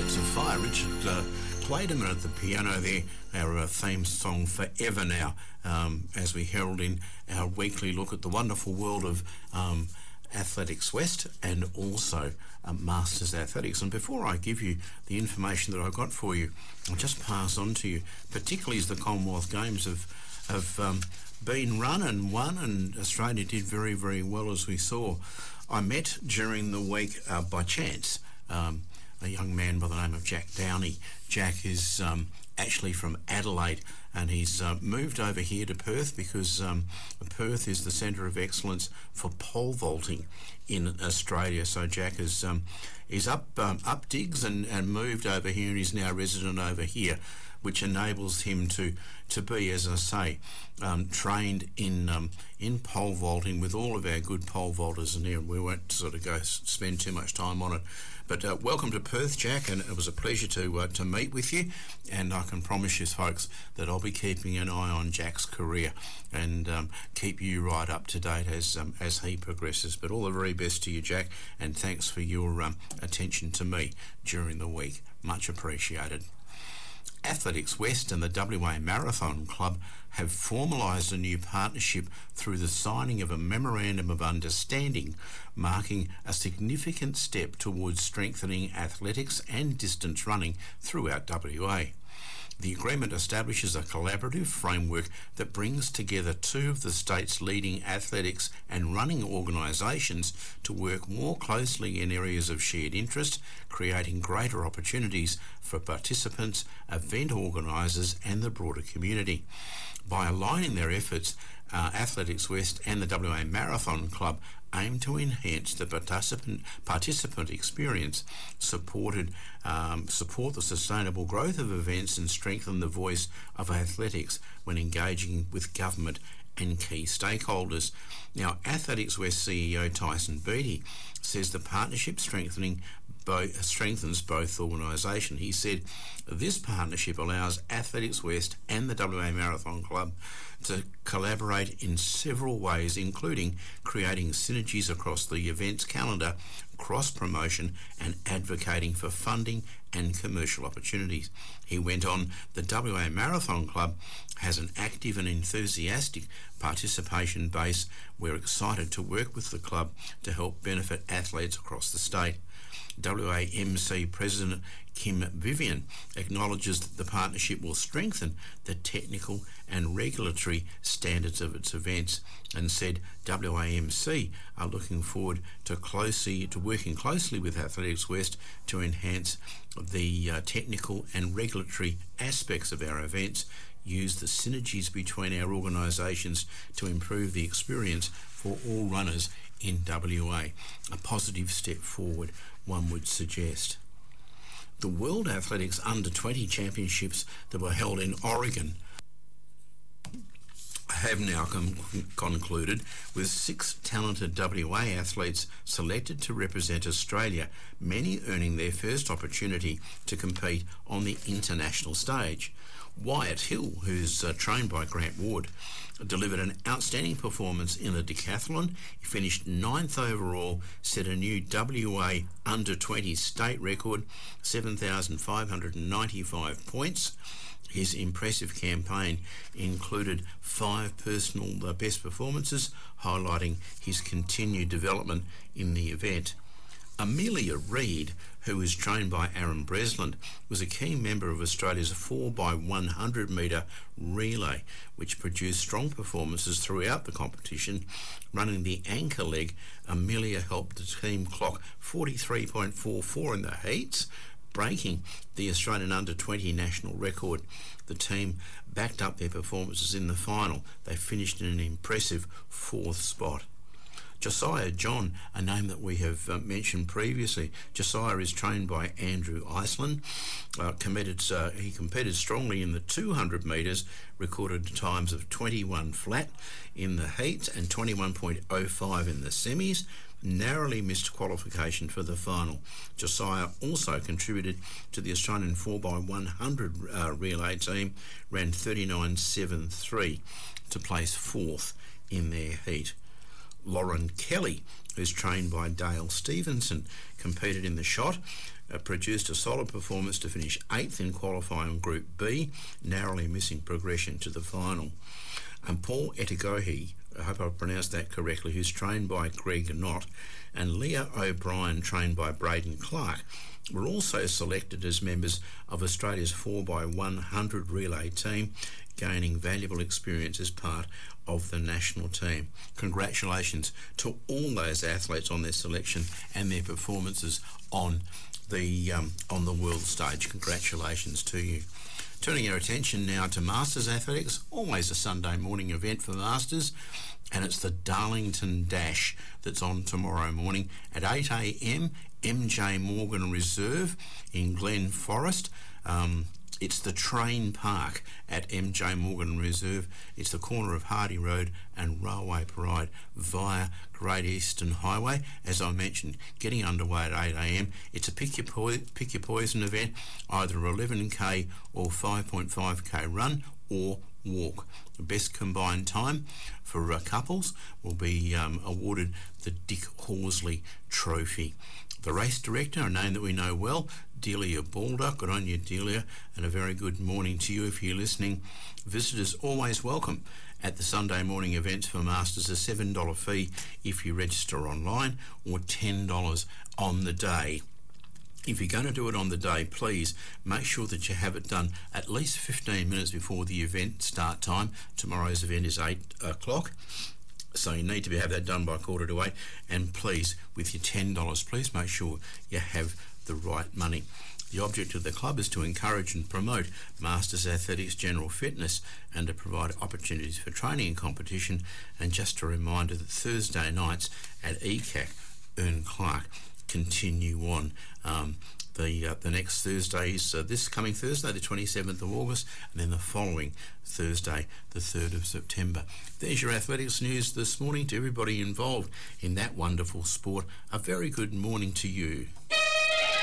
Chariots of Fire. Richard Clayderman at the piano there, our theme song Forever Now, as we herald in our weekly look at the wonderful world of Athletics West and also Masters Athletics. And before I give you the information that I've got for you, I'll just pass on to you, particularly as the Commonwealth Games have been run and won, and Australia did very, very well, as we saw. I met during the week by chance a young man by the name of Jack Downey. Jack is actually from Adelaide, and he's moved over here to Perth because Perth is the centre of excellence for pole vaulting in Australia. So Jack is up digs and moved over here, and he's now resident over here, which enables him to be, as I say, trained in pole vaulting with all of our good pole vaulters in here. We won't sort of go spend too much time on it. But welcome to Perth, Jack, and it was a pleasure to meet with you. And I can promise you, folks, that I'll be keeping an eye on Jack's career and keep you right up to date as he progresses. But all the very best to you, Jack, and thanks for your attention to me during the week. Much appreciated. Athletics West and the WA Marathon Club have formalised a new partnership through the signing of a Memorandum of Understanding, marking a significant step towards strengthening athletics and distance running throughout WA. The agreement establishes a collaborative framework that brings together two of the state's leading athletics and running organisations to work more closely in areas of shared interest, creating greater opportunities for participants, event organisers and the broader community. By aligning their efforts, Athletics West and the WA Marathon Club aim to enhance the participant experience, support the sustainable growth of events and strengthen the voice of athletics when engaging with government and key stakeholders. Now, Athletics West CEO Tyson Beattie says the partnership strengthens both organisations. He said, this partnership allows Athletics West and the WA Marathon Club to collaborate in several ways, including creating synergies across the events calendar, cross-promotion and advocating for funding and commercial opportunities. He went on, the WA Marathon Club has an active and enthusiastic participation base. We're excited to work with the club to help benefit athletes across the state. WAMC President Kim Vivian acknowledges that the partnership will strengthen the technical and regulatory standards of its events and said WAMC are looking forward to working closely with Athletics West to enhance the technical and regulatory aspects of our events, use the synergies between our organisations to improve the experience for all runners in WA. A positive step forward, one would suggest. The World Athletics Under-20 Championships that were held in Oregon have now concluded, with 6 talented WA athletes selected to represent Australia, many earning their first opportunity to compete on the international stage. Wyatt Hill, who's trained by Grant Ward, delivered an outstanding performance in the decathlon. He finished 9th overall, set a new WA under-20 state record, 7,595 points. His impressive campaign included 5 personal best performances, highlighting his continued development in the event. Amelia Reid, who is trained by Aaron Breslin, was a key member of Australia's 4x100 metre relay, which produced strong performances throughout the competition. Running the anchor leg, Amelia helped the team clock 43.44 in the heats, breaking the Australian under-20 national record. The team backed up their performances in the final. They finished in an impressive 4th spot. Josiah John, a name that we have mentioned previously. Josiah is trained by Andrew Iceland. He competed strongly in the 200 metres, recorded times of 21 flat in the heats and 21.05 in the semis. Narrowly missed qualification for the final. Josiah also contributed to the Australian 4x100 relay team, ran 39.73 to place 4th in their heat. Lauren Kelly, who's trained by Dale Stevenson, competed in the shot, produced a solid performance to finish 8th in qualifying Group B, narrowly missing progression to the final. And Paul Etigohi, I hope I pronounced that correctly, who's trained by Greg Knott, and Leah O'Brien, trained by Braden Clark, were also selected as members of Australia's 4x100 relay team, gaining valuable experience as part of the national team. Congratulations to all those athletes on their selection and their performances on the world stage. Congratulations to you. Turning our attention now to Masters Athletics, always a Sunday morning event for Masters, and it's the Darlington Dash that's on tomorrow morning at 8 a.m, MJ Morgan Reserve in Glen Forest. It's the train park at MJ Morgan Reserve. It's the corner of Hardy Road and Railway Parade via Great Eastern Highway. As I mentioned, getting underway at 8 a.m. It's a pick your poison event, either a 11k or 5.5k run or walk. The best combined time for couples will be awarded the Dick Horsley Trophy. The race director, a name that we know well, Delia Baldock. Good on you, Delia, and a very good morning to you if you're listening. Visitors always welcome at the Sunday morning events for Masters. A $7 fee if you register online, or $10 on the day. If you're going to do it on the day, please make sure that you have it done at least 15 minutes before the event start time. Tomorrow's event is 8 o'clock. So you need to have that done by 7:45, and please, with your $10, please make sure you have the right money. The object of the club is to encourage and promote Masters Athletics general fitness and to provide opportunities for training and competition. And just a reminder that Thursday nights at ECAC Ern Clark continue on. The next Thursday is this coming Thursday, the 27th of August, and then the following Thursday, the 3rd of September. There's your athletics news this morning. To everybody involved in that wonderful sport, a very good morning to you.